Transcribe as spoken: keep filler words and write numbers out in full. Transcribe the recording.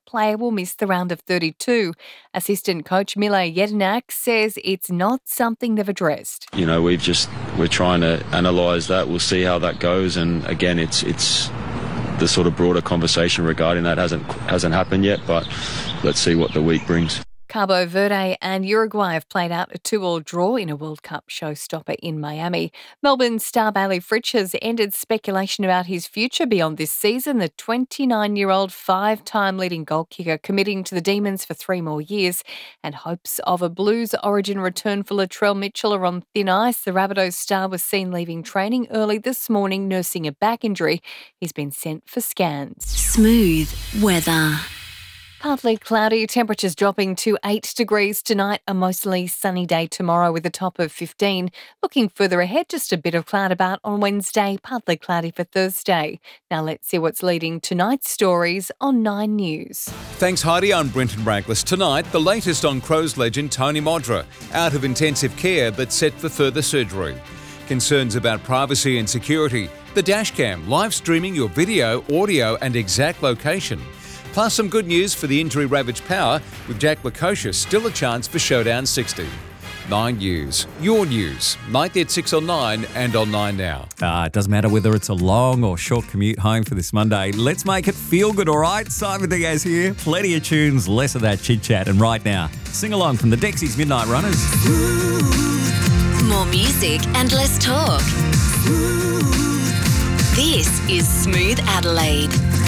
player will miss the round of thirty-two. Assistant coach Mile Jedinak says it's not something they've addressed. You know, we've just, we're trying to analyse that. We'll see how that goes. And again, it's it's the sort of broader conversation regarding that hasn't hasn't happened yet, but let's see what the week brings. Cabo Verde and Uruguay have played out a two-all draw in a World Cup showstopper in Miami. Melbourne star Bailey Fritsch has ended speculation about his future beyond this season. The twenty-nine-year-old five-time leading goal kicker committing to the Demons for three more years, and hopes of a Blues origin return for Latrell Mitchell are on thin ice. The Rabbitohs star was seen leaving training early this morning nursing a back injury. He's been sent for scans. Smooth weather. Partly cloudy, temperatures dropping to eight degrees tonight, a mostly sunny day tomorrow with a top of fifteen. Looking further ahead, just a bit of cloud about on Wednesday, partly cloudy for Thursday. Now let's see what's leading tonight's stories on Nine News. Thanks Heidi, I'm Brenton Braglis. Tonight, the latest on Crows legend Tony Modra, out of intensive care but set for further surgery. Concerns about privacy and security, the dashcam live streaming your video, audio and exact location. Plus some good news for the injury-ravaged Power, with Jack Lukosius still a chance for Showdown sixty. Nine News, your news, nightly at six on Nine and on Nine Now. Ah, it doesn't matter whether it's a long or short commute home for this Monday. Let's make it feel good, all right? Simon Diaz here. Plenty of tunes, less of that chit-chat. And right now, sing along from the Dexys Midnight Runners. More music and less talk. This is Smooth Adelaide.